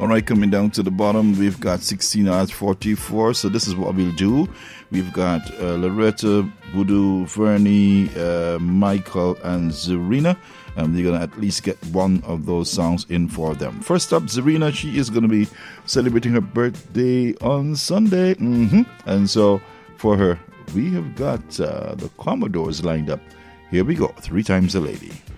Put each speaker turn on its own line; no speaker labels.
All right, coming down to the bottom, we've got 16 hours 44. So this is what we'll do. We've got Loretta, Voodoo, Vernie, Michael, and Zarina. And they're going to at least get one of those songs in for them. First up, Zarina, she is going to be celebrating her birthday on Sunday. And so for her, we have got the Commodores lined up. Here we go, 3 Times a Lady.